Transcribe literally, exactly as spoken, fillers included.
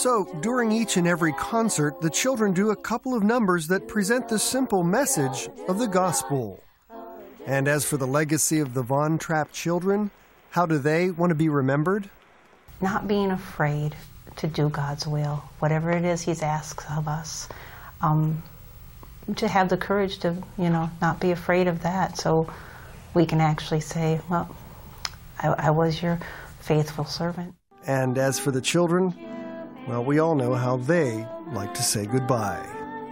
So, during each and every concert, the children do a couple of numbers that present the simple message of the gospel. And as for the legacy of the Von Trapp children, how do they want to be remembered? Not being afraid to do God's will, whatever it is He's asked of us. Um, to have the courage to, you know, not be afraid of that, so we can actually say, well, I, I was your faithful servant. And as for the children, well, we all know how they like to say goodbye.